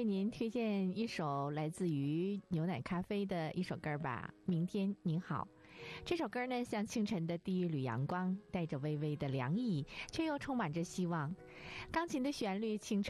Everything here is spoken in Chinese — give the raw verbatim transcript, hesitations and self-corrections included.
为您推荐一首来自于牛奶咖啡的一首歌吧，明天您好。这首歌呢，像清晨的第一缕阳光，带着微微的凉意，却又充满着希望。钢琴的旋律清澈